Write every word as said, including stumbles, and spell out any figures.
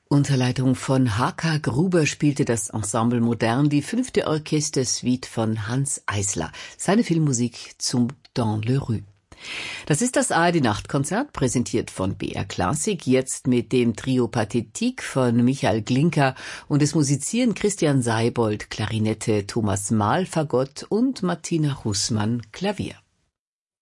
Unter Leitung von H K Gruber spielte das Ensemble Modern die fünfte Orchestersuite von Hanns Eisler, seine Filmmusik zum Dans le Rue. Das ist das A R D-Nachtkonzert, präsentiert von B R Classic, jetzt mit dem Trio Pathétique von Michael Glinka, und es musizieren Christian Seibold, Klarinette, Thomas Mahl, Fagott und Martina Hußmann, Klavier.